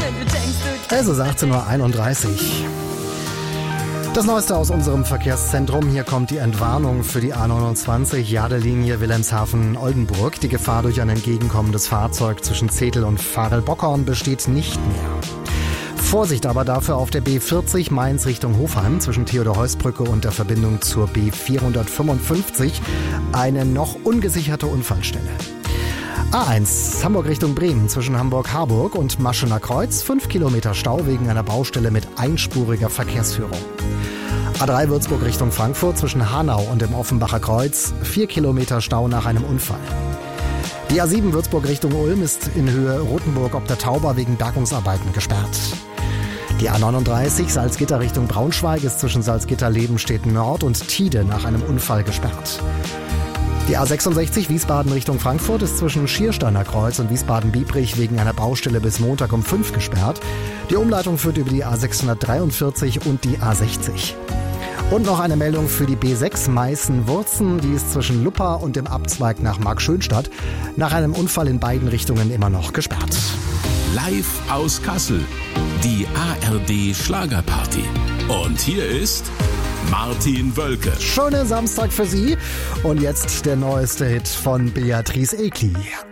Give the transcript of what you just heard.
Es ist 18:31 Uhr. Das Neueste aus unserem Verkehrszentrum. Hier kommt die Entwarnung für die A29 Jadelinie Wilhelmshaven-Oldenburg. Die Gefahr durch ein entgegenkommendes Fahrzeug zwischen Zetel und Varel-Bockhorn besteht nicht mehr. Vorsicht aber dafür auf der B40 Mainz Richtung Hofheim zwischen Theodor-Heuss-Brücke und der Verbindung zur B455 eine noch ungesicherte Unfallstelle. A1 Hamburg Richtung Bremen zwischen Hamburg-Harburg und Maschener Kreuz 5 Kilometer Stau wegen einer Baustelle mit einspuriger Verkehrsführung. A3 Würzburg Richtung Frankfurt zwischen Hanau und dem Offenbacher Kreuz 4 Kilometer Stau nach einem Unfall. Die A7 Würzburg Richtung Ulm ist in Höhe Rothenburg ob der Tauber wegen Bergungsarbeiten gesperrt. Die A39 Salzgitter Richtung Braunschweig ist zwischen Salzgitter-Lebenstedt Nord und Tide nach einem Unfall gesperrt. Die A66 Wiesbaden Richtung Frankfurt ist zwischen Schiersteiner Kreuz und Wiesbaden-Biebrich wegen einer Baustelle bis Montag um 5 gesperrt. Die Umleitung führt über die A643 und die A60. Und noch eine Meldung für die B6 Meißen-Wurzen, die ist zwischen Luppa und dem Abzweig nach Markschönstadt nach einem Unfall in beiden Richtungen immer noch gesperrt. Live aus Kassel, die ARD Schlagerparty. Und hier ist Martin Wölke. Schönen Samstag für Sie und jetzt der neueste Hit von Beatrice Egli.